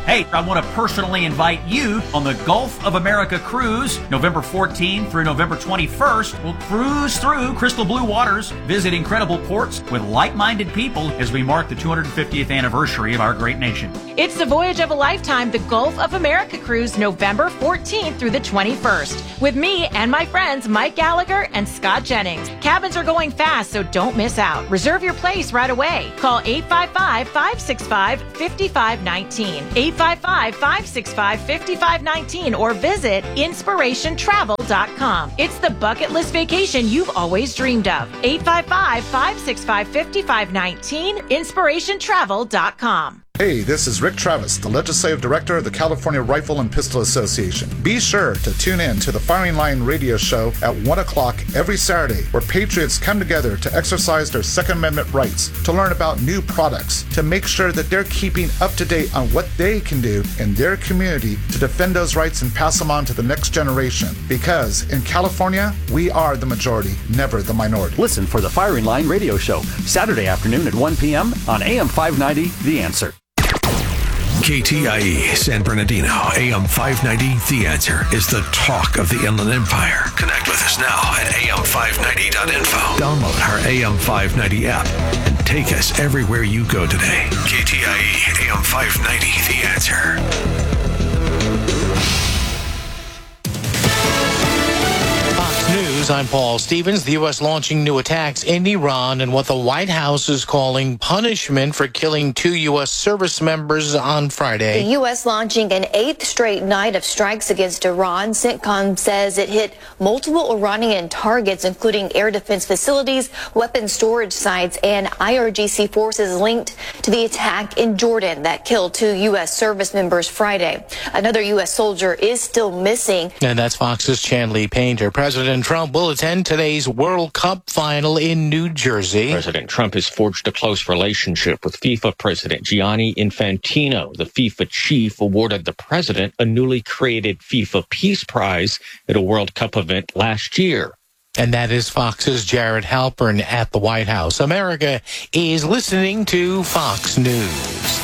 Hey, I want to personally invite you on the Gulf of America cruise, November fourteenth through November twenty-first. We'll cruise through crystal blue waters, visit incredible ports with like-minded people as we mark the two hundred fiftieth anniversary of our great nation. It's the voyage of a lifetime, the Gulf of America cruise, November fourteenth through the twenty-first. With me and my friends Mike Gallagher and Scott Jennings. Cabins are going fast, so don't miss out. Reserve your place right away. Call eight five five, five six five, five five one nine, eight five five, five six five, five five one nine, or visit inspiration travel dot com. It's the bucket list vacation you've always dreamed of. eight five five, five six five, five five one nine, inspiration travel dot com. Hey, this is Rick Travis, the Legislative Director of the California Rifle and Pistol Association. Be sure to tune in to the Firing Line radio show at one o'clock every Saturday, where patriots come together to exercise their Second Amendment rights, to learn about new products, to make sure that they're keeping up to date on what they can do in their community to defend those rights and pass them on to the next generation. Because in California, we are the majority, never the minority. Listen for the Firing Line radio show, Saturday afternoon at one p.m. on A M five ninety, The Answer. K T I E San Bernardino, A M five ninety, The Answer is the talk of the Inland Empire. Connect with us now at A M five ninety dot info. Download our A M five ninety app and take us everywhere you go today. K T I E, A M five ninety, The Answer. News, I'm Paul Stevens. The U S launching new attacks in Iran and what the White House is calling punishment for killing two U S service members on Friday. The U S launching an eighth straight night of strikes against Iran. CENTCOM says it hit multiple Iranian targets, including air defense facilities, weapons storage sites, and I R G C forces linked to the attack in Jordan that killed two U S service members Friday. Another U S soldier is still missing. And that's Fox's Chanley Painter. President Trump will attend today's World Cup final in New Jersey. President Trump has forged a close relationship with FIFA President Gianni Infantino. The FIFA chief awarded the president a newly created FIFA Peace Prize at a World Cup event last year. And that is Fox's Jared Halpern at the White House. America is listening to Fox News.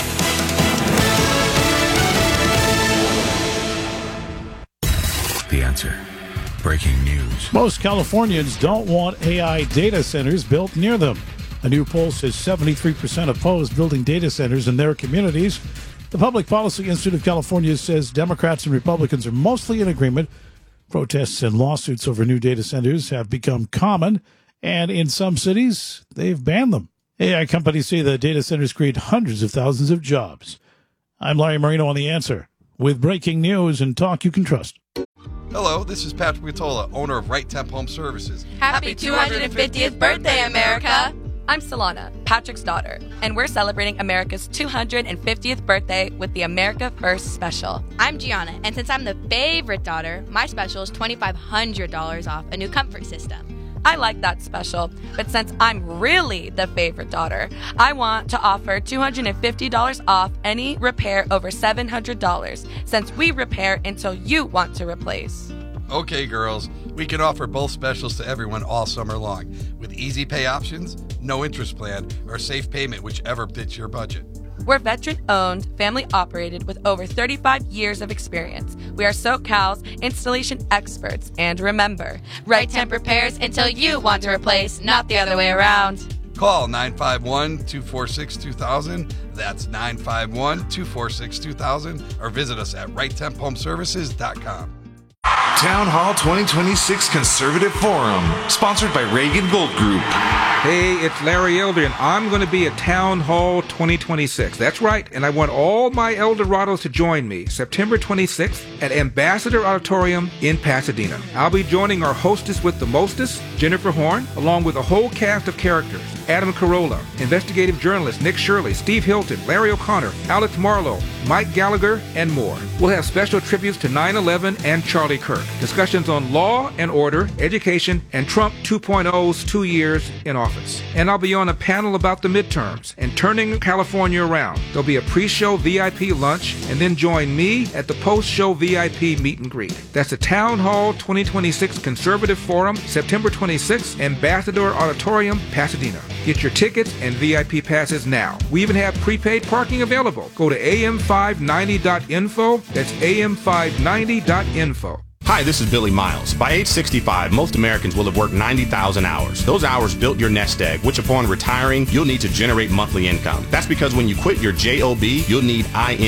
The Answer. Breaking news. Most Californians don't want A I data centers built near them. A new poll says seventy-three percent oppose building data centers in their communities. The Public Policy Institute of California says Democrats and Republicans are mostly in agreement. Protests and lawsuits over new data centers have become common, and in some cities, they've banned them. A I companies say the data centers create hundreds of thousands of jobs. I'm Larry Marino on The Answer, with breaking news and talk you can trust. Hello, this is Patrick Matola, owner of Right Temp Home Services. Happy two hundred fiftieth birthday, America! I'm Solana, Patrick's daughter, and we're celebrating America's two hundred fiftieth birthday with the America First Special. I'm Gianna, and since I'm the favorite daughter, my special is twenty-five hundred dollars off a new comfort system. I like that special, but since I'm really the favorite daughter, I want to offer two hundred fifty dollars off any repair over seven hundred dollars, since we repair until you want to replace. Okay, girls, we can offer both specials to everyone all summer long, with easy pay options, no interest plan, or safe payment, whichever fits your budget. We're veteran-owned, family-operated with over thirty-five years of experience. We are SoCal's installation experts. And remember, Right Temp repairs until you want to replace, not the other way around. Call nine five one, two four six, two thousand. That's nine five one, two four six, two thousand. Or visit us at right temp home services dot com. Town Hall twenty twenty-six Conservative Forum, sponsored by Reagan Gold Group. Hey, it's Larry Elder, and I'm going to be at Town Hall twenty twenty-six. That's right, and I want all my Eldorados to join me September twenty-sixth at Ambassador Auditorium in Pasadena. I'll be joining our hostess with the mostest, Jennifer Horn, along with a whole cast of characters. Adam Carolla, investigative journalist Nick Shirley, Steve Hilton, Larry O'Connor, Alex Marlowe, Mike Gallagher, and more. We'll have special tributes to nine eleven and Charlie Kirk, discussions on law and order, education, and Trump two point oh's two years in office. office. And I'll be on a panel about the midterms and turning California around. There'll be a pre-show V I P lunch, and then join me at the post-show V I P meet and greet. That's the Town Hall twenty twenty-six Conservative Forum, September twenty-sixth, Ambassador Auditorium, Pasadena. Get your tickets and V I P passes now. We even have prepaid parking available. Go to A M five ninety dot info. That's A M five ninety dot info. Hi, this is Billy Miles. By age sixty-five, most Americans will have worked ninety thousand hours. Those hours built your nest egg, which upon retiring, you'll need to generate monthly income. That's because when you quit your job, you'll need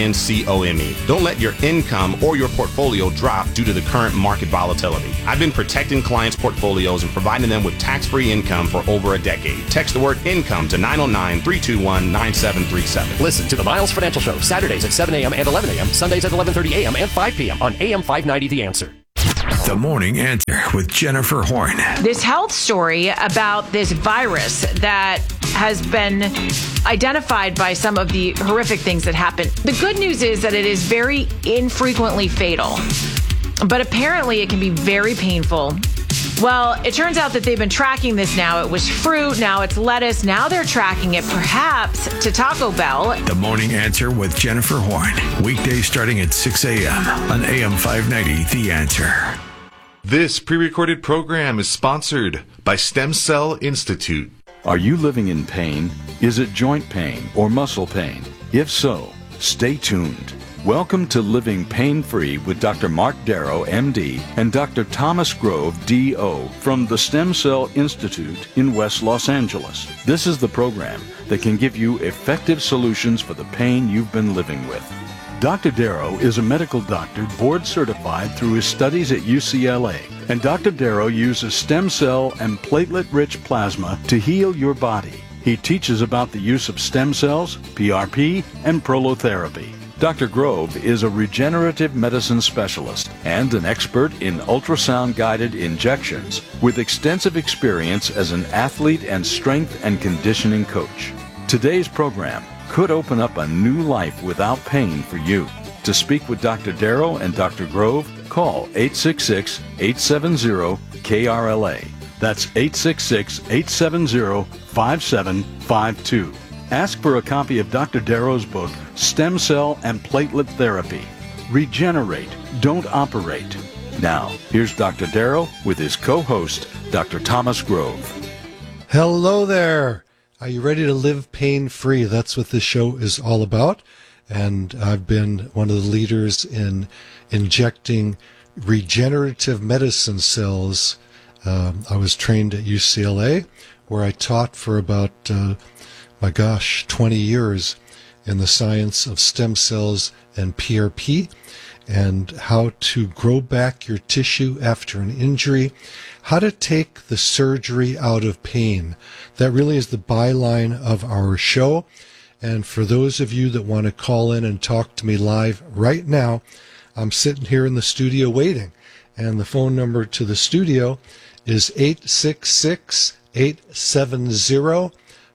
income. Don't let your income or your portfolio drop due to the current market volatility. I've been protecting clients' portfolios and providing them with tax-free income for over a decade. Text the word income to nine oh nine, three two one, nine seven three seven. Listen to the Miles Financial Show, Saturdays at seven a.m. and eleven a.m., Sundays at eleven thirty a.m. and five p.m. on A M five ninety The Answer. The Morning Answer with Jennifer Horn. This health story about this virus that has been identified by some of the horrific things that happen. The good news is that it is very infrequently fatal, but apparently it can be very painful. Well, it turns out that they've been tracking this now. It was fruit, now it's lettuce, now they're tracking it perhaps to Taco Bell. The Morning Answer with Jennifer Horn. Weekdays starting at six a.m. on A M five ninety The Answer. This pre-recorded program is sponsored by Stem Cell Institute. Are you living in pain? Is it joint pain or muscle pain? If so, stay tuned. Welcome to Living Pain-Free with Doctor Mark Darrow, M D, and Doctor Thomas Grove, D O, from the Stem Cell Institute in West Los Angeles. This is the program that can give you effective solutions for the pain you've been living with. Doctor Darrow is a medical doctor board certified through his studies at U C L A, and Doctor Darrow uses stem cell and platelet-rich plasma to heal your body. He teaches about the use of stem cells, P R P, and prolotherapy. Doctor Grove is a regenerative medicine specialist and an expert in ultrasound-guided injections with extensive experience as an athlete and strength and conditioning coach. Today's program could open up a new life without pain for you. To speak with Doctor Darrow and Doctor Grove, call eight six six, eight seven zero, K R L A. That's eight six six, eight seven zero, five seven five two. Ask for a copy of Doctor Darrow's book, Stem Cell and Platelet Therapy. Regenerate, don't operate. Now, here's Doctor Darrow with his co-host, Doctor Thomas Grove. Hello there. Are you ready to live pain-free? That's what this show is all about. And I've been one of the leaders in injecting regenerative medicine cells. Um, I was trained at U C L A, where I taught for about, uh, my gosh, twenty years in the science of stem cells and P R P, and how to grow back your tissue after an injury, how to take the surgery out of pain. That really is the byline of our show. And for those of you that want to call in and talk to me live right now, I'm sitting here in the studio waiting. And the phone number to the studio is eight six six, eight seven zero,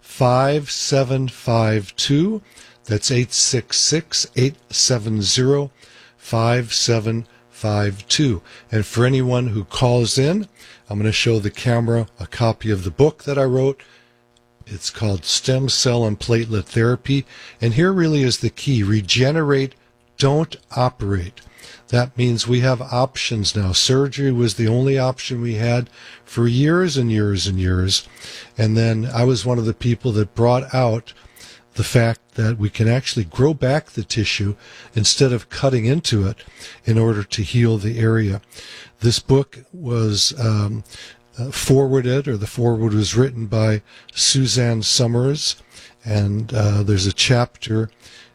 five seven five two. That's eight six six, eight seven zero, five seven five two. And for anyone who calls in, I'm going to show the camera a copy of the book that I wrote. It's called Stem Cell and Platelet Therapy. And here really is the key. Regenerate, don't operate. That means we have options now. Surgery was the only option we had for years and years and years. And then I was one of the people that brought out the fact that we can actually grow back the tissue instead of cutting into it in order to heal the area. This book was um, uh, forwarded, or the forward was written by Suzanne Summers, and uh, there's a chapter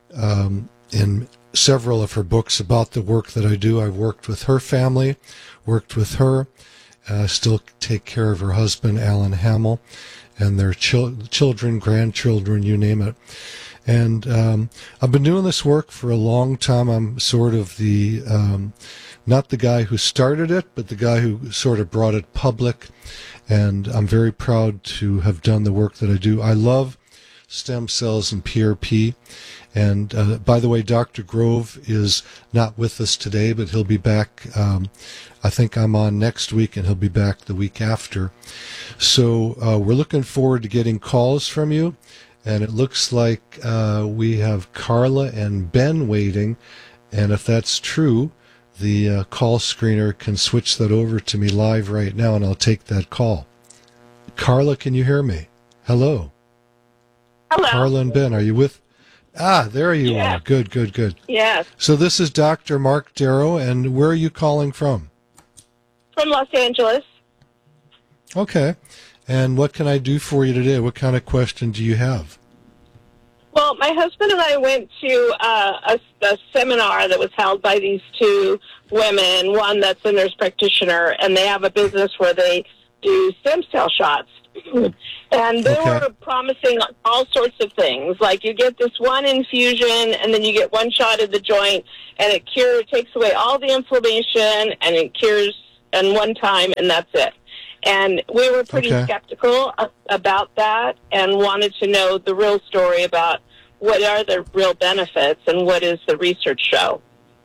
um, in several of her books about the work that I do. I've worked with her family, worked with her, uh, still take care of her husband, Alan Hamill, and their chil- children, grandchildren, you name it. And um, I've been doing this work for a long time. I'm sort of the, um, not the guy who started it, but the guy who sort of brought it public. And I'm very proud to have done the work that I do. I love stem cells and P R P. And uh, by the way, Doctor Grove is not with us today, but he'll be back. Um, I think I'm on next week, and he'll be back the week after. So uh, we're looking forward to getting calls from you. And it looks like uh, we have Carla and Ben waiting. And if that's true, the uh, call screener can switch that over to me live right now, and I'll take that call. Carla, can you hear me? Hello. Hello. Carla and Ben, are you with? Ah, there you Yeah. are. Good, good, good. Yes, So this is Doctor Mark Darrow, and where are you calling from? from Los Angeles. Okay. And what can I do for you today? What kind of question do you have? Well, my husband and I went to uh, a, a seminar that was held by these two women, one that's a nurse practitioner, and they have a business where they do stem cell shots. And they Okay. were promising all sorts of things, like you get this one infusion, and then you get one shot of the joint, and it cures, takes away all the inflammation, and it cures in one time, and that's it. And we were pretty Okay. skeptical a- about that and wanted to know the real story about what are the real benefits and what does the research show.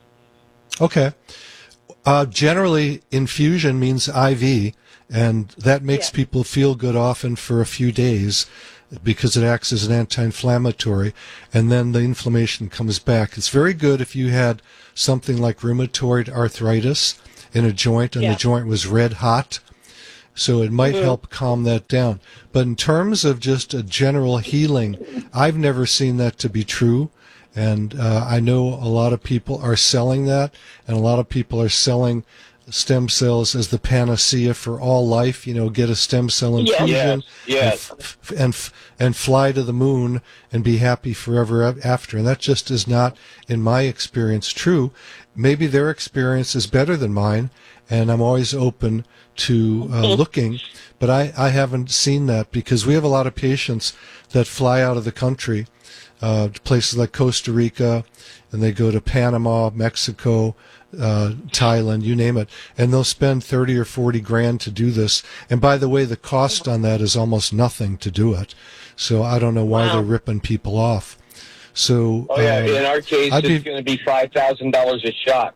Okay. Uh, generally, infusion means I V, and that makes people feel good often for a few days because it acts as an anti-inflammatory, and then the inflammation comes back. It's very good if you had something like rheumatoid arthritis in a joint and Yeah. the joint was red hot. So it might Mhm. help calm that down. But in terms of just a general healing, I've never seen that to be true. And uh, I know a lot of people are selling that, and a lot of people are selling stem cells as the panacea for all life. You know, get a stem cell Yes. infusion Yes, And, f- and, f- and fly to the moon and be happy forever a- after. And that just is not, in my experience, true. Maybe their experience is better than mine, and I'm always open to uh, looking, but I, I haven't seen that because we have a lot of patients that fly out of the country uh, to places like Costa Rica, and they go to Panama, Mexico, uh, Thailand, you name it, and they'll spend thirty or forty grand to do this. And by the way, the cost on that is almost nothing to do it. So I don't know why Wow. they're ripping people off. So Oh yeah, uh, in our case, I'd it's be- going to be five thousand dollars a shot.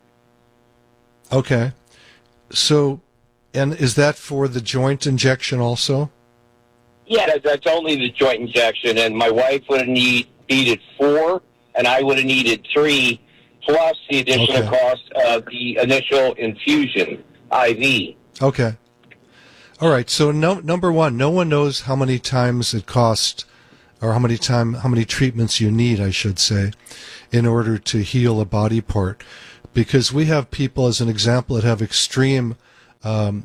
okay. So, and is that for the joint injection also? Yeah, that, that's only the joint injection, and my wife would have need, needed four, and I would have needed three, plus the additional Okay. cost of the initial infusion, I V. Okay. All right. So no, number one, no one knows how many times it costs, or how many time, how many treatments you need, I should say, in order to heal a body part, because we have people, as an example, that have extreme, um,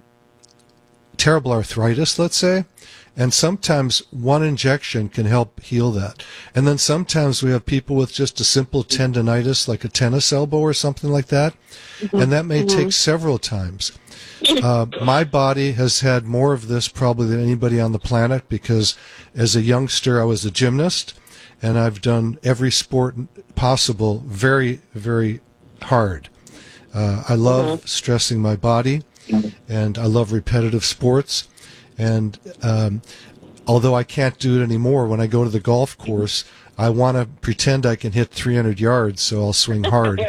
terrible arthritis, let's say, and sometimes one injection can help heal that. And then sometimes we have people with just a simple tendonitis, like a tennis elbow or something like that, and that may take several times. Uh, my body has had more of this probably than anybody on the planet because as a youngster I was a gymnast, and I've done every sport possible very, very hard. Uh, I love stressing my body, and I love repetitive sports. And um, although I can't do it anymore, when I go to the golf course, I want to pretend I can hit three hundred yards, so I'll swing hard.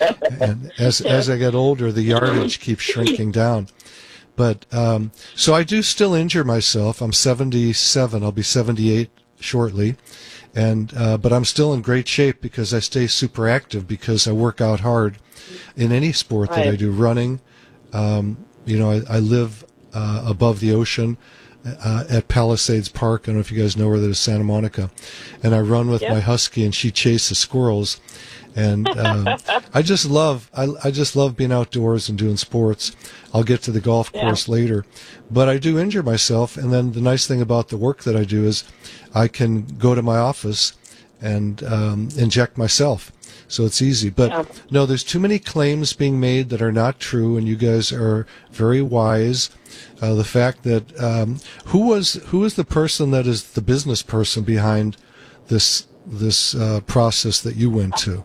And as as I get older, the yardage keeps shrinking down. But um, so I do still injure myself. I'm seventy-seven. I'll be seventy-eight shortly, and uh, but I'm still in great shape because I stay super active because I work out hard in any sport that I Right. do. Running, um, you know, I, I live uh, above the ocean. Uh, at Palisades Park. I don't know if you guys know where that is, Santa Monica. And I run with Yep. my husky, and she chases squirrels. And uh, I just love, I, I just love being outdoors and doing sports. I'll get to the golf Yeah. course later, but I do injure myself. And then the nice thing about the work that I do is I can go to my office and um, inject myself. So it's easy. But Yeah. no, there's too many claims being made that are not true, and you guys are very wise. Uh, the fact that um, who was who was the person that is the business person behind this this uh, process that you went to?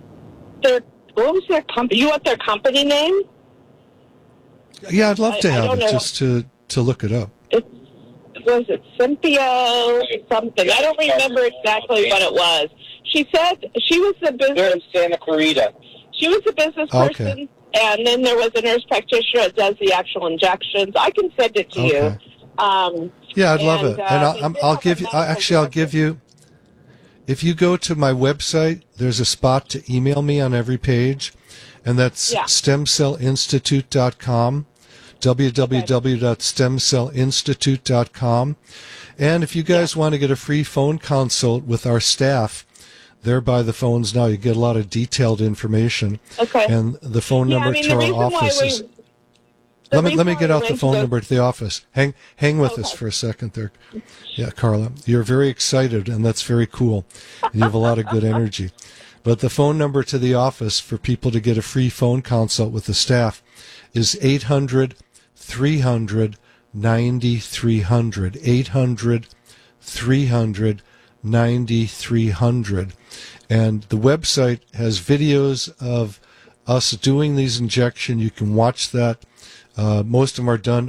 Their, what was their company? You want their company name? Yeah, I'd love to I- I have don't it know. just to to look it up. was it Cynthia something? I don't remember exactly what it was. She said she was the business. They're in Santa Clarita. She was the business Okay. person, and then there was a nurse practitioner that does the actual injections. I can send it to Okay. you. Um, Yeah, I'd love and, it. uh, And I'll, they I'm- did I'll have give a you, medical actually, I'll give you, if you go to my website, there's a spot to email me on every page, and that's Yeah. stem cell institute dot com, w w w dot stem cell institute dot com. And if you guys want to get a free phone consult with our staff, they're by the phones now. You get a lot of detailed information. Okay. And the phone Yeah, I number mean, to the our reason why office we- is... the Let me let me reason get why out we the went phone to- number to the office. Hang hang with Okay. us for a second there. Yeah, Carla, you're very excited, and that's very cool. And you have a lot of good energy. But the phone number to the office for people to get a free phone consult with the staff is eight hundred, three hundred, ninety-three hundred. eight hundred, three hundred, ninety-three hundred. And the website has videos of us doing these injections. You can watch that. Uh, most of them are done